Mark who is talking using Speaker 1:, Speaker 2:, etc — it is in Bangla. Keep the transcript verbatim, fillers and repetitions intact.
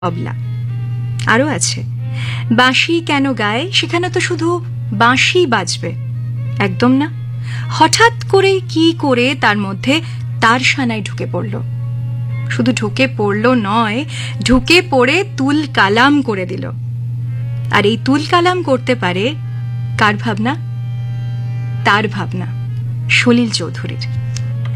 Speaker 1: তবলা। আরও আছে, বাঁশি কেন গায়, সেখানে তো শুধু বাঁশি বাজবে, একদম না। হঠাৎ করে কি করে তার মধ্যে তার সানাই ঢুকে পড়ল। শুধু ঢুকে পড়ল নয়, ঢুকে পড়ে তুল কালাম করে দিল। আর এই তুল কালাম করতে পারে কার ভাবনা? তার ভাবনা, সলিল চৌধুরীর।